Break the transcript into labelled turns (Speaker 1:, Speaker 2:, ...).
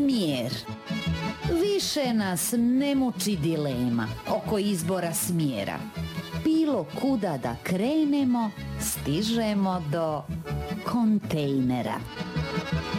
Speaker 1: Smjer. Više nas ne muči dilema oko izbora smjera. Bilo kuda da krenemo, stižemo do kontejnera.